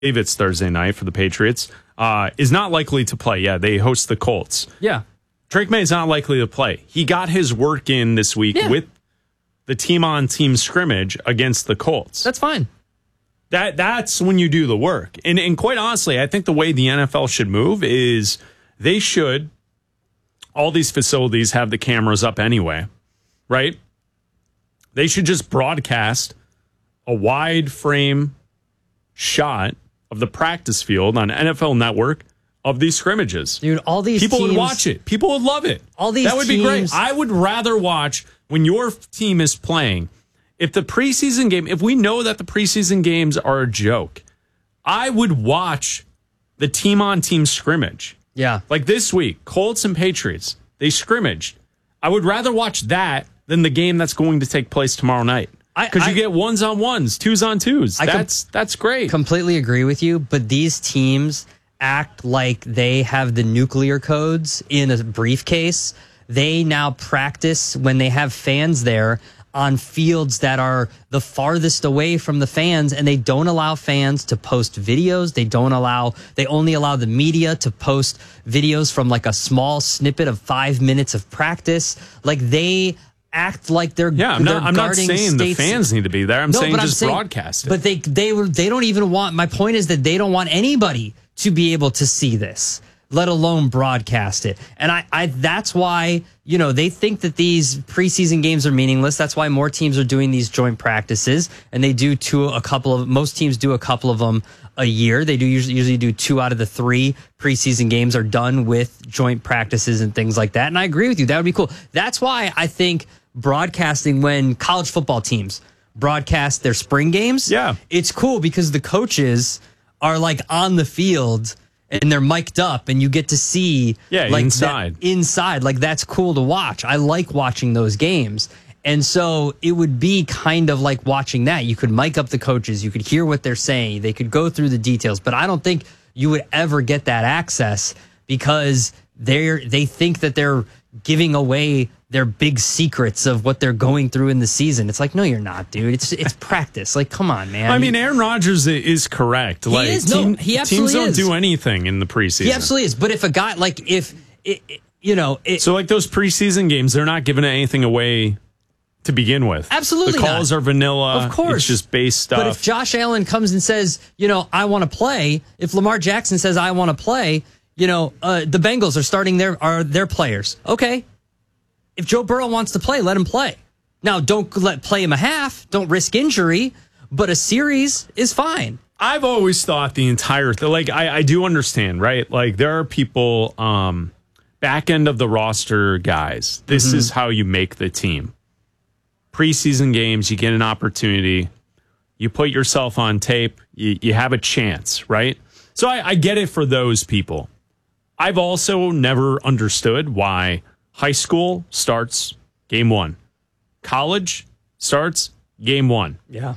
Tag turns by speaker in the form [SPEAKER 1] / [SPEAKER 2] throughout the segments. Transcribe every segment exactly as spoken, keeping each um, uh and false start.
[SPEAKER 1] believe it's Thursday night for the Patriots, uh, is not likely to play. Yeah, they host the Colts.
[SPEAKER 2] Yeah.
[SPEAKER 1] Drake May is not likely to play. He got his work in this week
[SPEAKER 2] yeah.
[SPEAKER 1] with the team-on-team scrimmage against the Colts.
[SPEAKER 2] That's fine.
[SPEAKER 1] That That's when you do the work. And, and quite honestly, I think the way the N F L should move is they should, all these facilities have the cameras up anyway, right? They should just broadcast a wide frame shot of the practice field on N F L Network of these scrimmages.
[SPEAKER 2] Dude, all these
[SPEAKER 1] people
[SPEAKER 2] teams,
[SPEAKER 1] would watch it. People would love it.
[SPEAKER 2] All these
[SPEAKER 1] That would
[SPEAKER 2] teams,
[SPEAKER 1] be great. I would rather watch when your team is playing. If the preseason game, if we know that the preseason games are a joke, I would watch the team-on-team scrimmage.
[SPEAKER 2] Yeah.
[SPEAKER 1] Like this week, Colts and Patriots, they scrimmaged. I would rather watch that than the game that's going to take place tomorrow night. Because you get ones on ones, twos on twos. I that's that's great.
[SPEAKER 2] Completely agree with you, but these teams act like they have the nuclear codes in a briefcase. They now practice when they have fans there on fields that are the farthest away from the fans, and they don't allow fans to post videos. They don't allow, they only allow the media to post videos from like a small snippet of five minutes of practice. Like they act like they're
[SPEAKER 1] yeah. I'm not. I'm not saying the fans need to be there. I'm
[SPEAKER 2] no,
[SPEAKER 1] saying
[SPEAKER 2] but
[SPEAKER 1] just
[SPEAKER 2] I'm saying,
[SPEAKER 1] broadcast it.
[SPEAKER 2] But they they were they don't even want. My point is that they don't want anybody to be able to see this, let alone broadcast it. And I, I that's why, you know, they think that these preseason games are meaningless. That's why more teams are doing these joint practices, and they do two a couple of most teams do a couple of them a year. They do usually usually do two out of the three preseason games are done with joint practices and things like that. And I agree with you. That would be cool. That's why I think broadcasting when college football teams broadcast their spring games,
[SPEAKER 1] yeah,
[SPEAKER 2] it's cool because the coaches are like on the field and they're mic'd up and you get to see
[SPEAKER 1] yeah,
[SPEAKER 2] like
[SPEAKER 1] inside.
[SPEAKER 2] That, inside. Like that's cool to watch. I like watching those games. And so it would be kind of like watching that. You could mic up the coaches. You could hear what they're saying. They could go through the details. But I don't think you would ever get that access because they're they think that they're giving away their big secrets of what they're going through in the season. It's like, no, you're not, dude. It's it's practice. Like, come on, man.
[SPEAKER 1] I mean, Aaron Rodgers is correct.
[SPEAKER 2] He
[SPEAKER 1] like,
[SPEAKER 2] is.
[SPEAKER 1] Team,
[SPEAKER 2] No, he absolutely
[SPEAKER 1] teams don't
[SPEAKER 2] is.
[SPEAKER 1] do anything in the preseason.
[SPEAKER 2] He absolutely is. But if a guy, like, if, it, it, you know. It,
[SPEAKER 1] so, like, those preseason games, they're not giving anything away to begin with.
[SPEAKER 2] Absolutely
[SPEAKER 1] The calls
[SPEAKER 2] not.
[SPEAKER 1] are vanilla.
[SPEAKER 2] Of course.
[SPEAKER 1] It's just base stuff.
[SPEAKER 2] But if Josh Allen comes and says, you know, I want to play, if Lamar Jackson says, I want to play, you know, uh, the Bengals are starting their, are their players. Okay. If Joe Burrow wants to play, let him play. Now, don't let play him a half. Don't risk injury. But a series is fine.
[SPEAKER 1] I've always thought the entire thing, like, I, I do understand, right? Like, there are people, um, back end of the roster guys. This mm-hmm. is how you make the team. Preseason games, you get an opportunity. You put yourself on tape. You, you have a chance, right? So I, I get it for those people. I've also never understood why high school starts game one. College starts game one.
[SPEAKER 2] Yeah.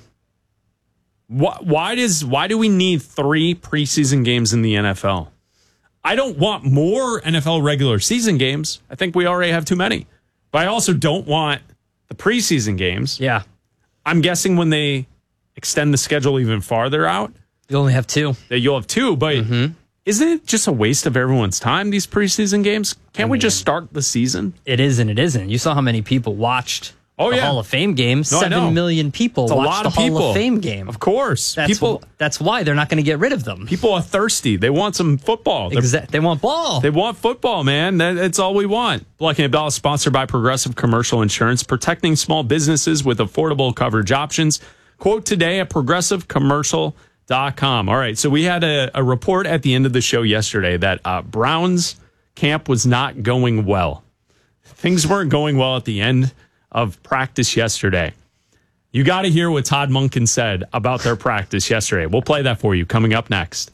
[SPEAKER 1] Why, why does why do we need three preseason games in the N F L? I don't want more N F L regular season games. I think we already have too many. But I also don't want the preseason games.
[SPEAKER 2] Yeah.
[SPEAKER 1] I'm guessing when they extend the schedule even farther out,
[SPEAKER 2] you only have two.
[SPEAKER 1] That you'll have two, but mm-hmm. isn't it just a waste of everyone's time, these preseason games? Can't I mean, we just start the season?
[SPEAKER 2] It is and it isn't. You saw how many people watched oh, the yeah. Hall of Fame game. No, Seven million people
[SPEAKER 1] it's
[SPEAKER 2] watched the Hall
[SPEAKER 1] people.
[SPEAKER 2] of Fame game.
[SPEAKER 1] Of course.
[SPEAKER 2] That's,
[SPEAKER 1] people,
[SPEAKER 2] wh- that's why they're not going to get rid of them.
[SPEAKER 1] People are thirsty. They want some football.
[SPEAKER 2] Exa- they want ball.
[SPEAKER 1] They want football, man. That, that's all we want. Black and Abdallah is sponsored by Progressive Commercial Insurance, protecting small businesses with affordable coverage options. Quote today at progressive commercial dot com. All right, so we had a, a report at the end of the show yesterday that uh, Browns camp was not going well. Things weren't going well at the end of practice yesterday. You got to hear what Todd Monken said about their practice yesterday. We'll play that for you coming up next.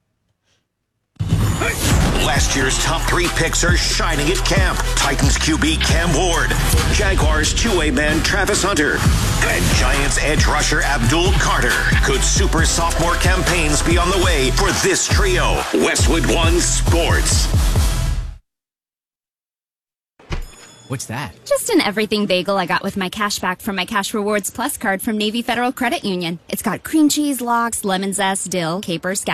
[SPEAKER 3] Last year's top three picks are shining at camp. Titans Q B Cam Ward, Jaguars two-way man Travis Hunter, and Giants edge rusher Abdul Carter. Could super sophomore campaigns be on the way for this trio? Westwood One Sports.
[SPEAKER 4] What's that?
[SPEAKER 5] Just an everything bagel I got with my cash back from my Cash Rewards Plus card from Navy Federal Credit Union. It's got cream cheese, lox, lemon zest, dill, capers,